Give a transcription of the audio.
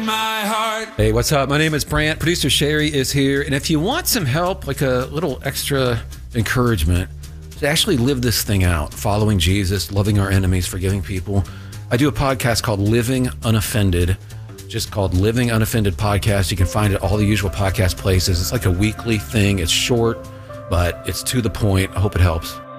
my heart. Hey, what's up? My name is Brant. Producer Sherry is here. And if you want some help, like a little extra encouragement to actually live this thing out, following Jesus, loving our enemies, forgiving people, I do a podcast called Living Unoffended, just called Living Unoffended Podcast. You can find it at all the usual podcast places. It's like a weekly thing. It's short, but it's to the point. I hope it helps.